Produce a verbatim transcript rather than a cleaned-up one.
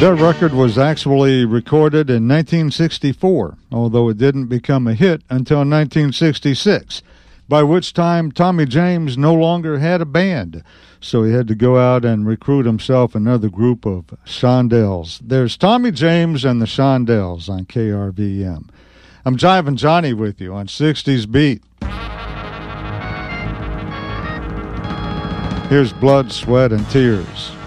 That record was actually recorded in nineteen sixty-four, although it didn't become a hit until nineteen sixty-six, by which time Tommy James no longer had a band, so he had to go out and recruit himself another group of Shondells. There's Tommy James and the Shondells on K R V M. I'm Jivin' Johnny with you on sixties Beat. Here's Blood, Sweat, and Tears.